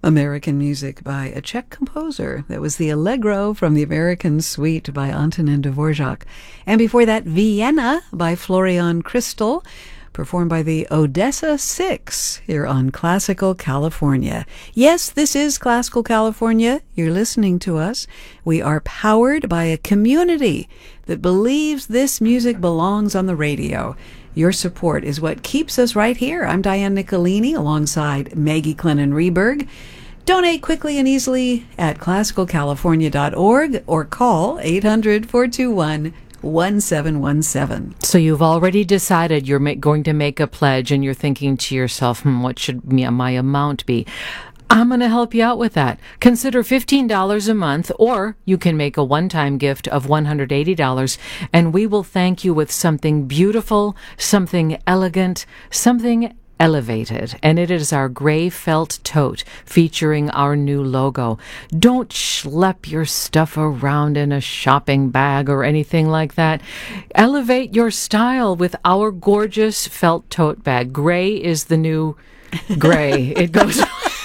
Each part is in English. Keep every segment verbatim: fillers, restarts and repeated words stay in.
American music by a Czech composer. That was the Allegro from the American Suite by Antonin Dvorak. And before that, Vienna by Florian Kristol, performed by the Odessa Six here on Classical California. Yes, this is Classical California. You're listening to us. We are powered by a community that believes this music belongs on the radio. Your support is what keeps us right here. I'm Diane Nicolini alongside Maggie Clennon Reberg. Donate quickly and easily at classical california dot org or call eight hundred, four two one, one seven one seven. So you've already decided you're ma- going to make a pledge and you're thinking to yourself, hmm, what should my amount be? I'm going to help you out with that. Consider fifteen dollars a month, or you can make a one-time gift of one hundred eighty dollars, and we will thank you with something beautiful, something elegant, something elevated. And it is our gray felt tote featuring our new logo. Don't schlep your stuff around in a shopping bag or anything like that. Elevate your style with our gorgeous felt tote bag. Gray is the new gray. It goes...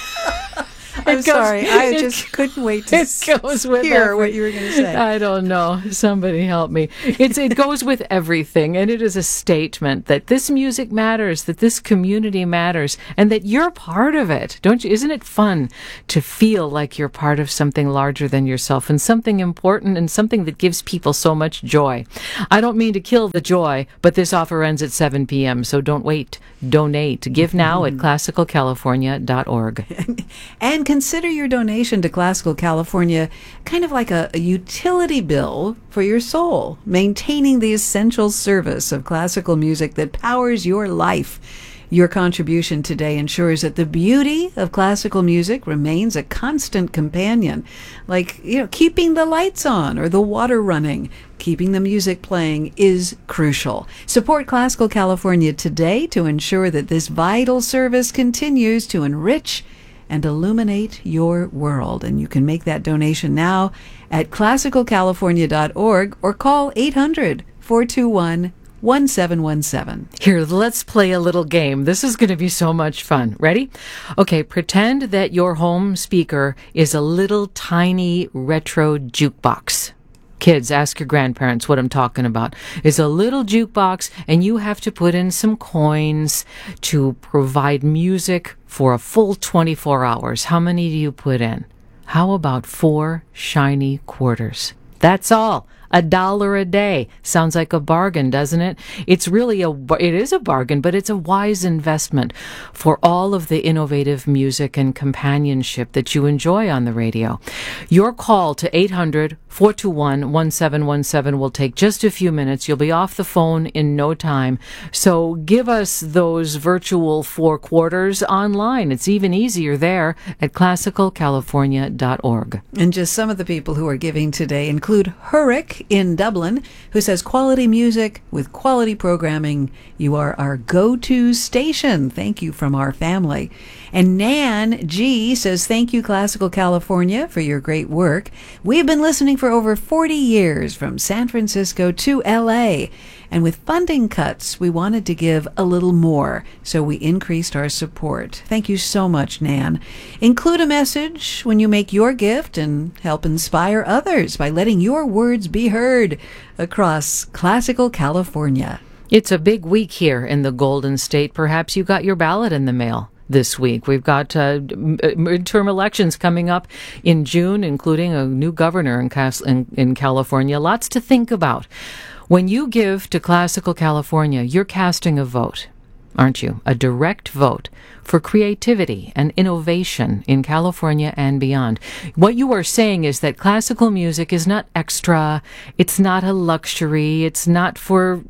I'm goes, sorry. I it, just couldn't wait to it goes with hear every, what you were going to say. I don't know. Somebody help me. It's, it goes with everything, and it is a statement that this music matters, that this community matters, and that you're part of it. Don't you? Isn't it fun to feel like you're part of something larger than yourself and something important and something that gives people so much joy? I don't mean to kill the joy, but this offer ends at seven p.m., so don't wait. Donate. Give now at classical california dot org. And consider your donation to Classical California kind of like a, a utility bill for your soul, maintaining the essential service of classical music that powers your life. Your contribution today ensures that the beauty of classical music remains a constant companion, like, you know, keeping the lights on or the water running. Keeping the music playing is crucial. Support Classical California today to ensure that this vital service continues to enrich and illuminate your world. And you can make that donation now at classical california dot org or call eight hundred, four two one, one seven one seven. Here, let's play a little game. This is going to be so much fun. Ready? Okay, pretend that your home speaker is a little tiny retro jukebox. Kids, ask your grandparents what I'm talking about. It's a little jukebox, and you have to put in some coins to provide music for a full twenty-four hours. How many do you put in? How about four shiny quarters? That's all. A dollar a day. Sounds like a bargain, doesn't it? It's really a, it is a bargain, but it's a wise investment for all of the innovative music and companionship that you enjoy on the radio. Your call to eight hundred, four two one, one seven one seven will take just a few minutes. You'll be off the phone in no time. So give us those virtual four quarters online. It's even easier there at classical california dot org. And just some of the people who are giving today include Hurrick in Dublin, who says, quality music with quality programming. You are our go-to station. Thank you from our family. And Nan G says, thank you, Classical California, for your great work. We've been listening for over forty years from San Francisco to L A. And with funding cuts, we wanted to give a little more, so we increased our support. Thank you so much, Nan. Include a message when you make your gift and help inspire others by letting your words be heard across Classical California. It's a big week here in the Golden State. Perhaps you got your ballot in the mail this week. We've got uh, midterm elections coming up in June, including a new governor in, Cas- in, in California. Lots to think about. When you give to Classical California, you're casting a vote, aren't you? A direct vote for creativity and innovation in California and beyond. What you are saying is that classical music is not extra, it's not a luxury, it's not for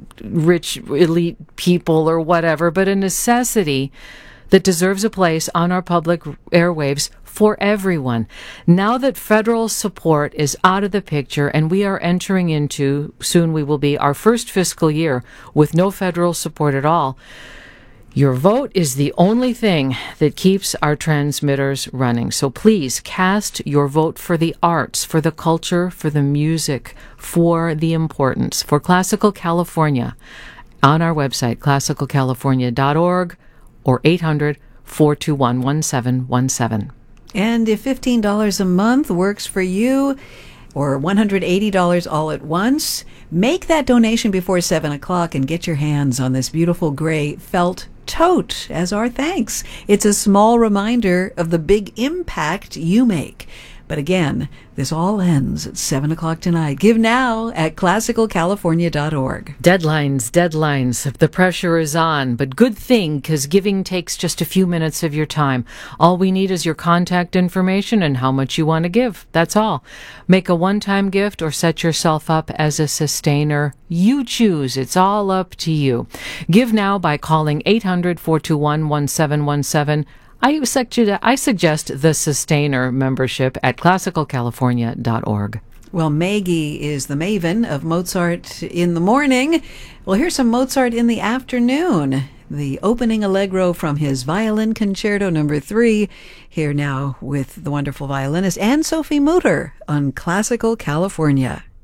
rich elite people or whatever, but a necessity that deserves a place on our public airwaves for everyone. Now that federal support is out of the picture and we are entering into, soon we will be, our first fiscal year with no federal support at all, your vote is the only thing that keeps our transmitters running. So please cast your vote for the arts, for the culture, for the music, for the importance, for Classical California on our website, classical california dot org or eight hundred, four two one, one seven one seven. And if fifteen dollars a month works for you, or one hundred eighty dollars all at once, make that donation before seven o'clock and get your hands on this beautiful gray felt tote as our thanks. It's a small reminder of the big impact you make. But again, this all ends at seven o'clock tonight. Give now at classical california dot org. Deadlines, deadlines. The pressure is on, but good thing, because giving takes just a few minutes of your time. All we need is your contact information and how much you want to give. That's all. Make a one-time gift or set yourself up as a sustainer. You choose. It's all up to you. Give now by calling eight hundred, four two one, one seven one seven. I suggest, I suggest the Sustainer membership at classical california dot org. Well, Maggie is the maven of Mozart in the morning. Well, here's some Mozart in the afternoon. The opening allegro from his Violin Concerto number three. Here now with the wonderful violinist Anne-Sophie Mutter on Classical California.